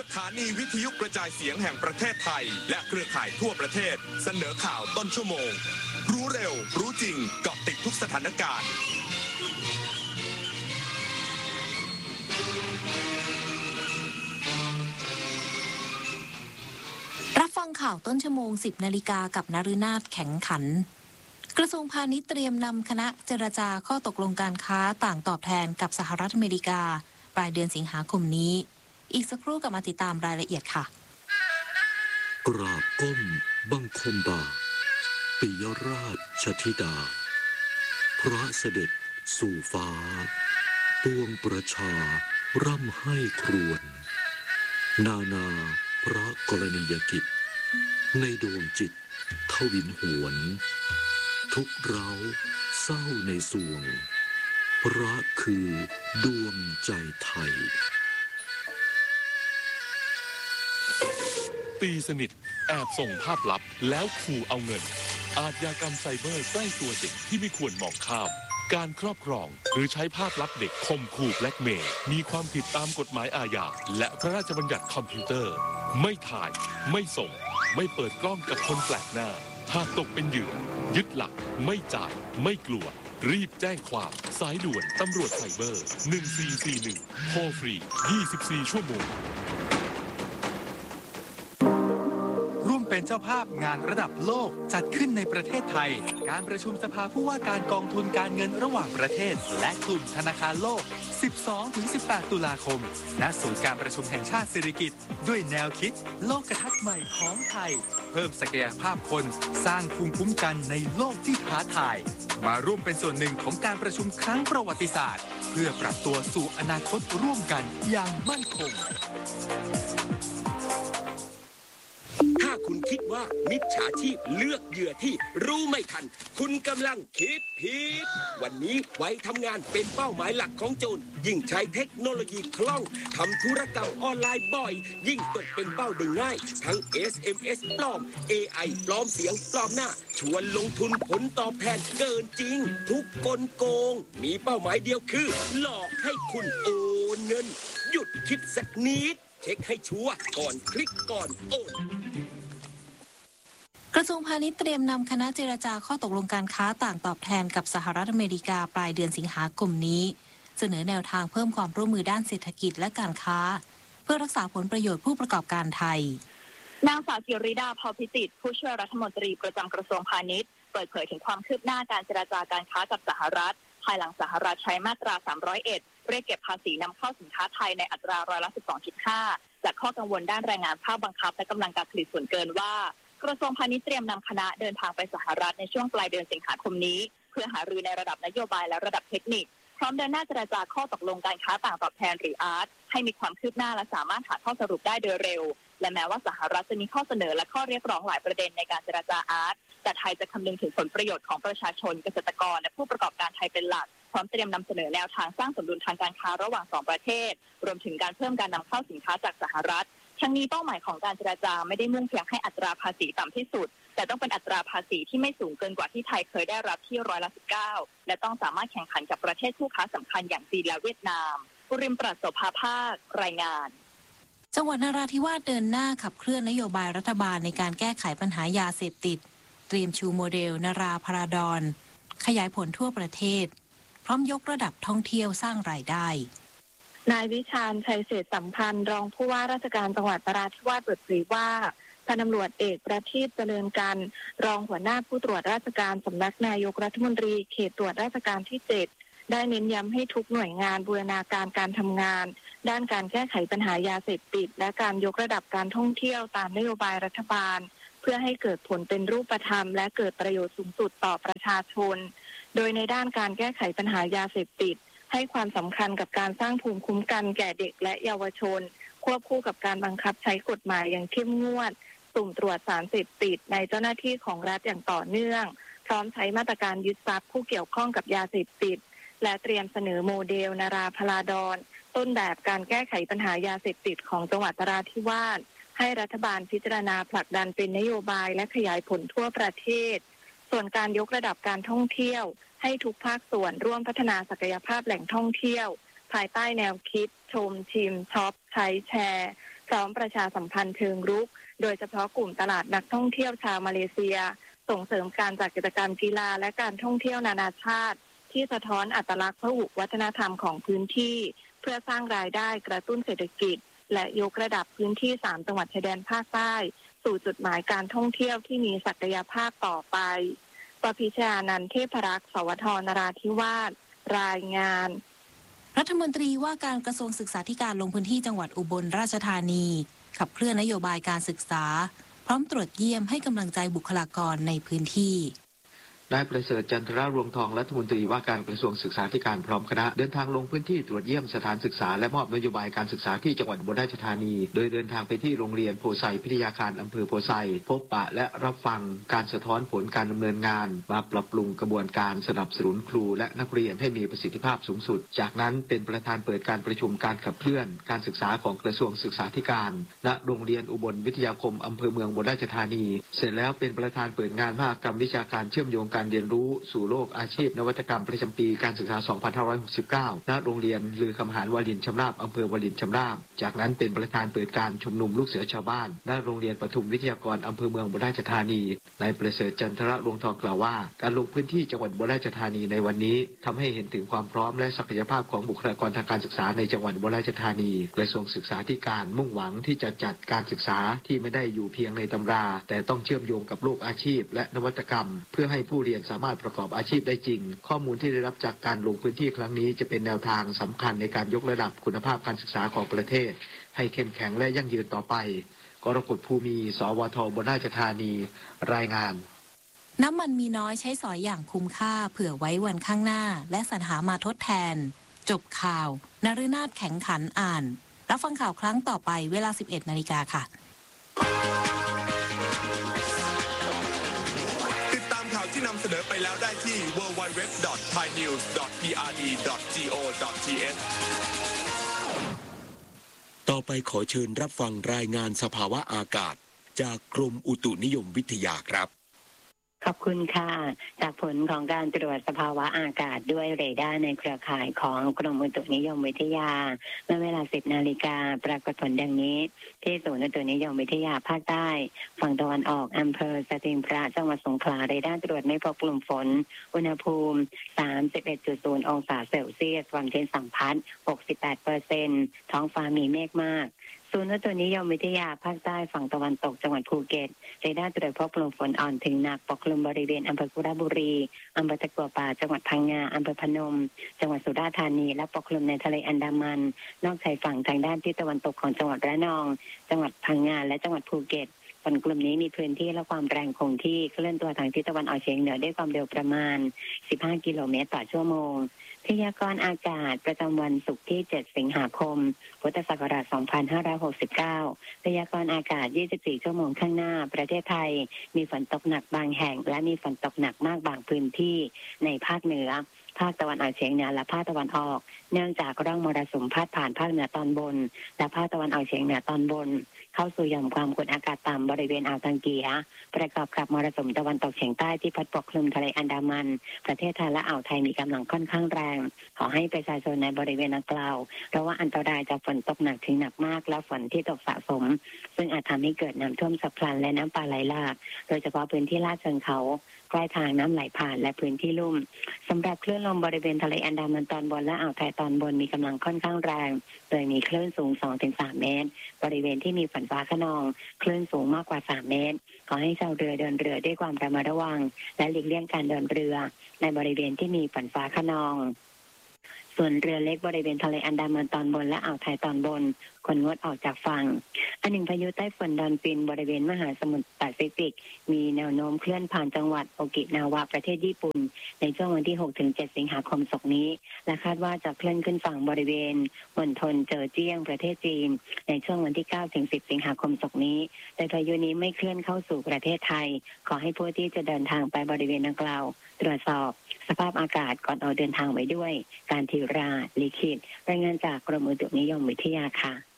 ถานีวิทยุกระจายเสียงแห่งประเทศไทยและเครือข่ายทั่วประเทศเสนอข่าวต้นชั่วโมงรู้เร็วรู้จริงเกาะติดทุกสถานการณ์รับฟังข่าวต้นชั่วโมง 10 นาฬิกากับนฤนาถแข็งขันกระทรวงพาณิชย์เตรียมนำคณะเจรจาข้อตกลงการค้าต่างตอบแทนกับสหรัฐอเมริกาปลายเดือนสิงหาคมนี้อีกสักครู่กับมาติดตามรายละเอียดค่ะกราบก้มบังคมบาทปิยราชธิดาพระเสด็จสู่ฟ้าปวงประชาร่ำให้ครวญนาพระกรณียกิจในดวงจิตทวินหวนทุกเร้าเศร้าในสวงพระคือดวงใจไทยตีสนิทแอบส่งภาพลับแล้วขู่เอาเงินอาชญากรรมไซเบอร์ใกล้ตัวเด็กที่ไม่ควรมองข้ามการครอบครองหรือใช้ภาพลับเด็กข่มขู่แบล็กเมย์มีความผิดตามกฎหมายอาญาและพระราชบัญญัติคอมพิวเตอร์ไม่ถ่ายไม่ส่งไม่เปิดกล้องกับคนแปลกหน้าหากตกเป็นเหยื่อยึดหลักไม่จ่ายไม่กลัวรีบแจ้งความสายด่วนตำรวจไซเบอร์1441โทรฟรี24ชั่วโมงเป็นเจ้าภาพงานระดับโลกจัดขึ้นในประเทศไทยการประชุมสภาผู้ว่าการกองทุนการเงินระหว่างประเทศและกลุ่มธนาคารโลก 12-18 ตุลาคมณศูนย์การประชุมแห่งชาติสิริกิติ์ด้วยแนวคิดโลกทัศน์ใหม่ของไทยเพิ่มศักยภาพคนสร้างภูมิคุ้มกันในโลกที่ท้าทายมาร่วมเป็นส่วนหนึ่งของการประชุมครั้งประวัติศาสตร์เพื่อปรับตัวสู่อนาคตร่วมกันอย่างมั่นคงถ้าคุณคิดว่ามิจฉาชีพเลือกเหยื่อที่รู้ไม่ทันคุณกำลังคิดผิดวันนี้ไว้ทำงานเป็นเป้าหมายหลักของโจรยิ่งใช้เทคโนโลยีคล่องทำธุรกรรมออนไลน์บ่อยยิ่งตกเป็นเป้าได้ง่ายทั้ง SMS ปลอม AI ปลอมเสียงปลอมหน้าชวนลงทุนผลตอบแทนเกินจริงทุกกลโกงมีเป้าหมายเดียวคือหลอกให้คุณโอนเงินหยุดคิดสักนิดเช็คให้ชัวร์ก่อนคลิกก่อนโอนกระทรวงพาณิชย์เตรียมนำคณะเจรจาข้อตกลงการค้าต่างตอบแทนกับสหรัฐอเมริกาปลายเดือนสิงหาคมนี้เสนอแนวทางเพิ่มความร่วมมือด้านเศรษฐกิจและการค้าเพื่อรักษาผลประโยชน์ผู้ประกอบการไทยนางสาวจิริดา พอพิจิตรผู้ช่วยรัฐมนตรีประจำกระทรวงพาณิชย์เปิดเผยถึงความคืบหน้าการเจรจาการค้ากับสหรัฐภายหลังสหรัฐใช้มาตรา301เรียกเก็บภาษีนำเข้าสินค้าไทยในอัตราร้อยละ 12.5 จากข้อกังวลด้านแรงงานภาคบังคับและกำลังการผลิตส่วนเกินว่ากระทรวงพาณิชย์เตรียมนำคณะเดินทางไปสหรัฐในช่วงปลายเดือนสิงหาคมนี้เพื่อหารือในระดับนโยบายและระดับเทคนิคพร้อมเดินหน้าเจรจาข้อตกลงการค้าต่างตอบแทนหรืออาร์ตให้มีความคืบหน้าและสามารถหาข้อสรุปได้โดยเร็วและแม้ว่าสหรัฐจะมีข้อเสนอและข้อเรียกร้องหลายประเด็นในการเจรจาอาร์ตแต่ไทยจะคำนึงถึงผลประโยชน์ของประชาชนเกษตรกรและผู้ประกอบการไทยเป็นหลักพร้อมเตรียมนำเสนอแนวทางสร้างสมดุลทางการค้าระหว่าง2ประเทศรวมถึงการเพิ่มการนำเข้าสินค้าจากสหรัฐทั้งนี้เป้าหมายของการเจรจาไม่ได้มุ่งเพียงให้อัตราภาษีต่ำที่สุดแต่ต้องเป็นอัตราภาษีที่ไม่สูงเกินกว่าที่ไทยเคยได้รับที่ร้อยละ 19และต้องสามารถแข่งขันกับประเทศคู่ค้าสำคัญอย่างจีนและเวียดนามปุริมปรัชโสภาภาครายงานจังหวัดนราธิวาสเดินหน้าขับเคลื่อนนโยบายรัฐบาลในการแก้ไขปัญหายาเสพติดเตรียมชูโมเดลนราพราดอนขยายผลทั่วประเทศพร้อมยกระดับท่องเที่ยวสร้างรายได้นายวิชาญชัยเศรษฐสัมพันธ์รองผู้ว่าราชการจังหวัดนราธิวาสเปิดเผยว่าพันตำรวจเอกประทีปเจริญกันรองหัวหน้าผู้ตรวจราชการสำนักนายกรัฐมนตรีเขตตรวจราชการที่ 7ได้เน้นย้ำให้ทุกหน่วยงานบูรณาการการทำงานด้านการแก้ไขปัญหายาเสพติดและการยกระดับการท่องเที่ยวตามนโยบายรัฐบาลเพื่อให้เกิดผลเป็นรูปธรรมและเกิดประโยชน์สูงสุดต่อประชาชนโดยในด้านการแก้ไขปัญหายาเสพติดให้ความสำคัญกับการสร้างภูมิคุ้มกันแก่เด็กและเยาวชนควบคู่กับการบังคับใช้กฎหมายอย่างเข้มงวดสุ่มตรวจสารเสพติดในเจ้าหน้าที่ของรัฐอย่างต่อเนื่องพร้อมใช้มาตรการยึดทรัพย์ผู้เกี่ยวข้องกับยาเสพติดและเตรียมเสนอโมเดลนราพราดอนต้นแบบการแก้ไขปัญหายาเสพติดของจังหวัดนราธิวาสให้รัฐบาลพิจารณาผลักดันเป็นนโยบายและขยายผลทั่วประเทศส่วนการยกระดับการท่องเที่ยวให้ทุกภาคส่วนร่วมพัฒนาศักยภาพแหล่งท่องเที่ยวภายใต้แนวคิดชมชิมช็อปใช้แชร์พร้อมประชาสัมพันธ์เชิงรุกโดยเฉพาะกลุ่มตลาดนักท่องเที่ยวชาวมาเลเซียส่งเสริมการจัดกิจกรรมกีฬาและการท่องเที่ยวนานาชาติที่สะท้อนอัตลักษณ์พหุวัฒนธรรมของพื้นที่เพื่อสร้างรายได้กระตุ้นเศรษฐกิจและยกระดับพื้นที่3จังหวัดชายแดนภาคใต้สู่จุดหมายการท่องเที่ยวที่มีศักยภาพต่อไปปพิชญานันท์เทพรักษ์สวทนราธิวาสรายงานรัฐมนตรีว่าการกระทรวงศึกษาธิการลงพื้นที่จังหวัดอุบลราชธานีขับเคลื่อนนโยบายการศึกษาพร้อมตรวจเยี่ยมให้กำลังใจบุคลากรในพื้นที่นายประเสริฐจันทรารวงทองรัฐมนตรีว่าการกระทรวงศึกษาธิการพร้อมคณะเดินทางลงพื้นที่ตรวจเยี่ยมสถานศึกษาและมอบนโยบายการศึกษาที่จังหวัดอุบลราชธานีโดยเดินทางไปที่โรงเรียนโพไซพิทยาคารอำเภอโพไซพบปะและรับฟังการสะท้อนผลการดำเนินงานมาปรับปรุงกระบวนการสนับสนุนครูและนักเรียนให้มีประสิทธิภาพสูงสุดจากนั้นเป็นประธานเปิดการประชุมการขับเคลื่อนการศึกษาของกระทรวงศึกษาธิการณโรงเรียนอุบลวิทยาคมอำเภอเมืองอุบลราชธานีเสร็จแล้วเป็นประธานเปิดงานมหกรรมวิชาการเชื่อมโยงการเรียนรู้สู่โลกอาชีพนวัตกรรมประจำปีการศึกษา 2569 ณ โรงเรียนลือคำหารวลินชำราบอำเภอวลินชำราบจากนั้นเป็นประธานเปิดการชุมนุมลูกเสือชาวบ้าน ณ โรงเรียนปทุมวิทยากรอำเภอเมืองอุบลราชธานีนายประเสริฐจันทรรวงทองกล่าวว่าการลงพื้นที่จังหวัดอุบลราชธานีในวันนี้ทำให้เห็นถึงความพร้อมและศักยภาพของบุคลากรทางการศึกษาในจังหวัดอุบลราชธานีกระทรวงศึกษาธิการมุ่งหวังที่จะจัดการศึกษาที่ไม่ได้อยู่เพียงในตำราแต่ต้องเชื่อมโยงกับโลกอาชีพและนวัตกรรมเพื่อให้ผู้เรียนสามารถประกอบอาชีพได้จริงข้อมูลที่ได้รับจากการลงพื้นที่ครั้งนี้จะเป็นแนวทางสำคัญในการยกระดับคุณภาพการศึกษาของประเทศให้เข้มแข็งและยั่งยืนต่อไปกรกฎภูมิสวทอุบลราชธานีรายงานน้ำมันมีน้อยใช้สอยอย่างคุ้มค่าเผื่อไว้วันข้างหน้าและสรรหามาทดแทนจบข่าวนฤนาถแข็งขันอ่านรับฟังข่าวครั้งต่อไปเวลา 11 นาฬิกาค่ะที่นำเสนอไปแล้วได้ที่ www.thainews.prd.go.th ต่อไปขอเชิญรับฟังรายงานสภาวะอากาศจากกรมอุตุนิยมวิทยาครับขอบคุณค่ะจากผลของการตรวจสภาวะอากาศด้วยเรดาร์ในเครือข่ายของกรมอุตุนิยมวิทยาเมื่อเวลา 10 นาฬิกาปรากฏผลดังนี้ที่ศูนย์อุตุนิยมวิทยาภาคใต้ฝั่งตะวันออกอำเภอสตรีมพระจังหวัดสงขลาเรดาร์ตรวจไม่พบกลุ่มฝนอุณหภูมิ 31.0 องศาเซลเซียสความชื้นสัมพัทธ์ 68% ท้องฟ้ามีเมฆมากศูนย์อุตุนิยมวิทยาภาคใต้ฝั่งตะวันตกจังหวัดภูเก็ตเรดาร์ตรวจพบกลุ่มฝนอ่อนถึงหนักปกคลุมบริเวณอำเภอคุระบุรีอำเภอตะกัวป่าจังหวัดพังงาอำเภอพนมจังหวัดสุราษฎร์ธานีและปกคลุมในทะเลอันดามันนอกชายฝั่งทางด้านทิศตะวันตกของจังหวัดระนองจังหวัดพังงาและจังหวัดภูเก็ตฝนกลุ่มนี้มีพื้นที่และความแรงคงที่เคลื่อนตัวทางทิศตะวันออกเฉียงเหนือด้วยความเร็วประมาณ 15 กิโลเมตรต่อชั่วโมงพยากรณ์อากาศประจำวันศุกร์ที่ 7 สิงหาคม พุทธศักราช 2569 พยากรณ์อากาศ 24 ชั่วโมงข้างหน้าประเทศไทยมีฝนตกหนักบางแห่งและมีฝนตกหนักมากบางพื้นที่ในภาคเหนือภาคตะวันออกเฉียงเหนือและภาคตะวันออกเนื่องจากร่องมรสุมพาดผ่านภาคเหนือตอนบนและภาคตะวันออกเฉียงเหนือตอนบนเข้าสู่หย่อมความกดอากาศต่ำบริเวณอ่าวตังเกียประกอบกับมรสุมตะวันตกเฉียงใต้ที่พัดปกคลุมทะเลอันดามันประเทศไทยและอ่าวไทยมีกำลังค่อนข้างแรงขอให้ประชาชนในบริเวณดังกล่าวระวังอันตรายจากฝนตกหนักถึงหนักมากและฝนที่ตกสะสมซึ่งอาจทำให้เกิดน้ำท่วมฉับพลันและน้ำป่าไหลหลากโดยเฉพาะพื้นที่ลาดเชิงเขาใกล้ทางน้ำไหลผ่านและพื้นที่ลุ่มสำหรับคลื่นลมบริเวณทะเลอันดามันตอนบนและอ่าวไทยตอนบนมีกำลังค่อนข้างแรงโดยมีคลื่นสูง 2-3 เมตรบริเวณที่มีฝนฟ้าคะนองคลื่นสูงมากกว่า 3 เมตรขอให้ชาวเรือเดินเรือด้วยความระมัดระวังและหลีกเลี่ยงการเดินเรือในบริเวณที่มีฝนฟ้าคะนองส่วนเรือเล็กบริเวณทะเลอันดามันตอนบนและอ่าวไทยตอนบนควรงดออกจากฝั่งอันหนึ่งพายุใต้ฝุ่นดอนปินบริเวณมหาสมุทรแปซิฟิกมีแนวโน้มเคลื่อนผ่านจังหวัดโอกินาวาประเทศญี่ปุ่นในช่วงวันที่ 6-7 สิงหาคมศกนี้และคาดว่าจะเคลื่อนขึ้นฝั่งบริเวณมณฑลเจอเจี้ยงประเทศจีนในช่วงวันที่ 9-10 สิงหาคมศกนี้แต่พายุนี้ไม่เคลื่อนเข้าสู่ประเทศไทยขอให้ผู้ที่จะเดินทางไปบริเวณดังกล่าวตรวจสอบสภาพอากาศก่อนออกเดินทางไว้ด้วยการธีราลิขิตรายงานจากกรมอุตุนิยมวิทยาค่ะ